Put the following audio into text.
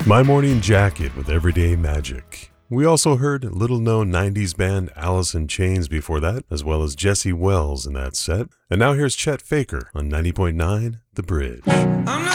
My Morning Jacket with Everyday Magic. We also heard little-known 90s band Alice in Chains before that, as well as Jesse Wells in that set. And now here's Chet Faker on 90.9 The Bridge.